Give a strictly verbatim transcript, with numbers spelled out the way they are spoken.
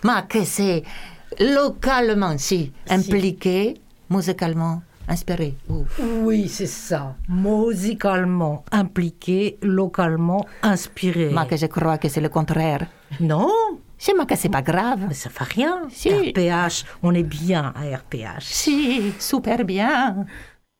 Ma que c'est localement, si, impliqué, musicalement inspiré. Ouf. Oui, c'est ça. Musicalement impliqué, localement inspiré. Ma que je crois que c'est le contraire. Non, C'est ma que c'est pas grave. mais ça fait rien. Si. R P H, on est bien à R P H. Si, super bien.